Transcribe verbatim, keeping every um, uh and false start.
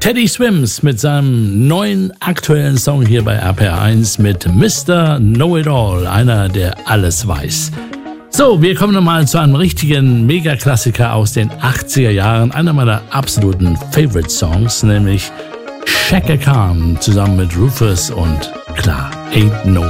Teddy Swims mit seinem neuen aktuellen Song hier bei R P R eins mit Mister Know-It-All, einer, der alles weiß. So, wir kommen nochmal zu einem richtigen Mega-Klassiker aus den achtziger Jahren, einer meiner absoluten Favorite-Songs, nämlich Chaka Khan zusammen mit Rufus und klar, Ain't No